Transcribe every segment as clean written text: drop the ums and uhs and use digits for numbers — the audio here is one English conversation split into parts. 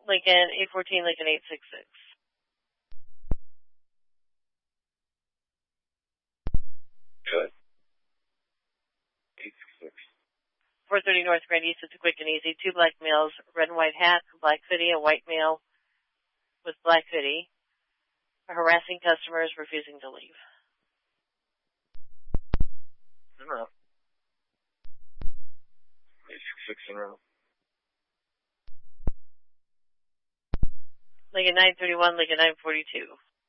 Lincoln 814, Lincoln 866. Good. 866. 430 North Grand East, it's a quick and easy. 2 black males, red and white hat, black hoodie, a white male with black hoodie, are harassing customers, refusing to leave. In route. 866 in route. Lincoln 931, Lincoln 942.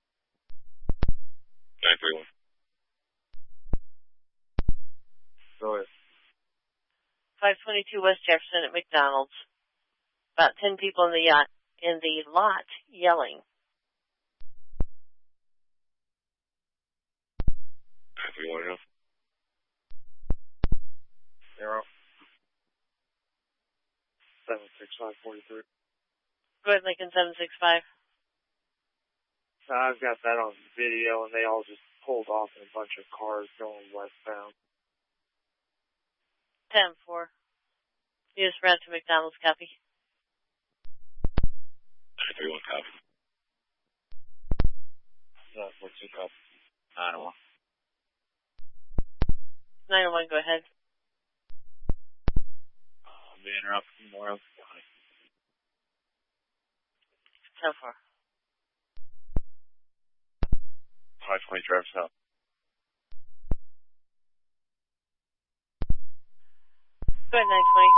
931. Go ahead. 522 West Jefferson at McDonald's. About 10 people in the lot yelling. 931, yeah. 0. 76543. Go ahead, Lincoln 765. I've got that on video, and they all just pulled off in a bunch of cars going westbound. 10-4. You just ran to McDonald's, copy. 931, copy. 42, copy. 901. 901, go ahead. Be interrupted more. 10-4. 520 drives out. Go ahead, 920.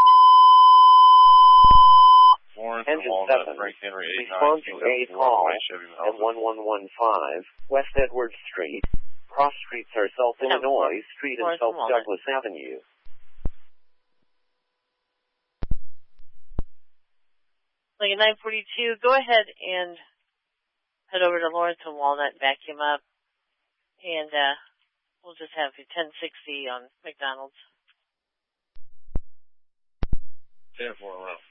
Florence and Engine Walnut, 7, Frank Henry 89. respond to a call at 1115 West Edwards Street. Cross streets are South Illinois Street and South Douglas Avenue. Lincoln 942, go ahead and head over to Lawrence and Walnut, vacuum up, and we'll just have 1060 on McDonald's. 10-4 around.